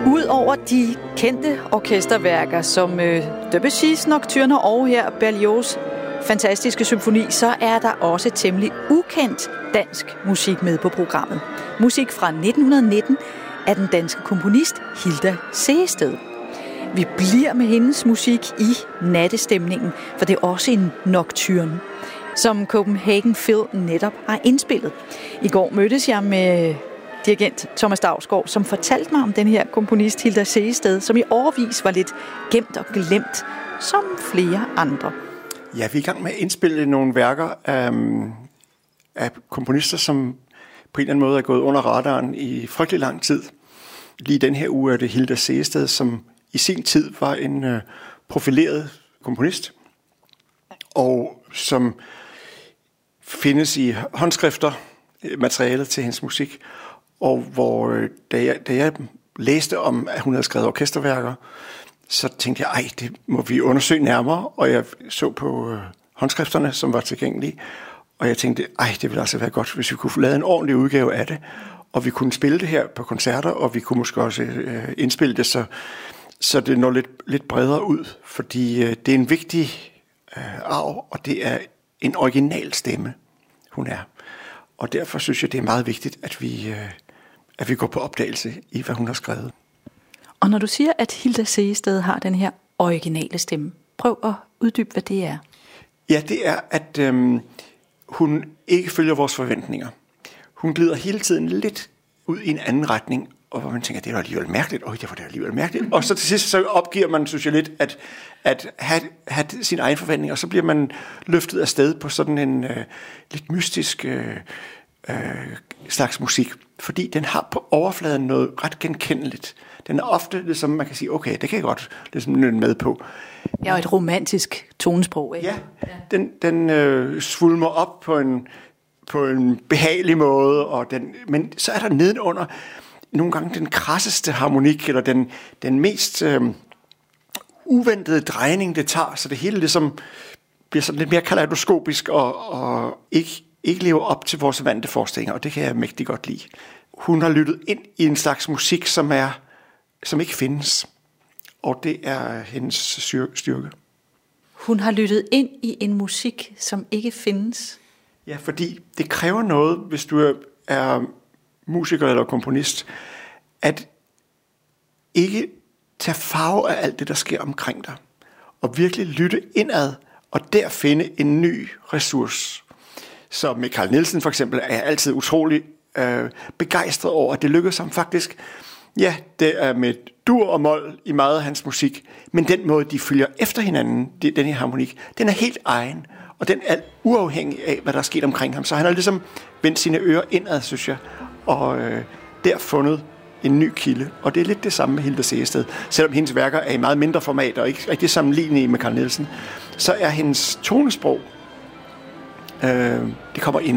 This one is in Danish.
Udover de kendte orkesterværker som Debussy's Nocturne og her Berlioz' fantastiske symfoni, så er der også temmelig ukendt dansk musik med på programmet. Musik fra 1919 af den danske komponist Hilda Sehested. Vi bliver med hendes musik i nattestemningen, for det er også en nocturne, som Copenhagen Phil netop har indspillet. I går mødtes jeg med dirigent Thomas Dausgaard, som fortalte mig om den her komponist Hilda Sehested, som i årevis var lidt gemt og glemt, som flere andre. Ja, vi er i gang med at indspille nogle værker af komponister, som på en eller anden måde er gået under radaren i frygtelig lang tid. Lige den her uge er det Hilda Sehested, som i sin tid var en profileret komponist, og som findes i håndskrifter, materialet til hendes musik, og hvor da jeg læste om, at hun havde skrevet orkesterværker, så tænkte jeg, det må vi undersøge nærmere, og jeg så på håndskrifterne, som var tilgængelige, og jeg tænkte, det ville altså være godt, hvis vi kunne få lavet en ordentlig udgave af det, og vi kunne spille det her på koncerter, og vi kunne måske også indspille det, så det når lidt bredere ud, fordi det er en vigtig arv, og det er en original stemme, hun er. Og derfor synes jeg, det er meget vigtigt, at vi går på opdagelse i, hvad hun har skrevet. Og når du siger, at Hilda Sehested har den her originale stemme, prøv at uddybe, hvad det er. Ja, det er, at hun ikke følger vores forventninger. Hun glider hele tiden lidt ud i en anden retning, og hvor man tænker, det var alligevel mærkeligt. Det var alligevel mærkeligt. Og så til sidst så opgiver man, synes jeg lidt, at have sin egen forventning, og så bliver man løftet af sted på sådan en lidt mystisk slags musik. Fordi den har på overfladen noget ret genkendeligt. Den er ofte, ligesom man kan sige, okay, det kan jeg godt ligesom nynne med på. Ja, og et romantisk tonesprog, ikke? Ja, den svulmer op på en behagelig måde, men så er der nedenunder nogle gange den krasseste harmonik, eller den mest uventede drejning, det tager, så det hele ligesom bliver sådan lidt mere kaleidoskopisk, og ikke lever op til vores vante forestillinger, og det kan jeg mægtig godt lide. Hun har lyttet ind i en slags musik, som ikke findes, og det er hendes styrke. Hun har lyttet ind i en musik, som ikke findes? Ja, fordi det kræver noget, hvis du er musiker eller komponist, at ikke tage farve af alt det, der sker omkring dig, og virkelig lytte indad, og der finde en ny ressource. Så med Carl Nielsen for eksempel er jeg altid utrolig begejstret over, at det lykkedes ham faktisk. Ja, det er med dur og mol i meget af hans musik, men den måde, de følger efter hinanden, den her harmonik, den er helt egen, og den er uafhængig af, hvad der er sket omkring ham. Så han har ligesom vendt sine ører indad, synes jeg, og der fundet en ny kilde. Og det er lidt det samme med Hilda Sehested. Selvom hendes værker er i meget mindre format, og ikke rigtig sammenlignelige med Carl Nielsen, så er hendes tonesprog, det kommer ind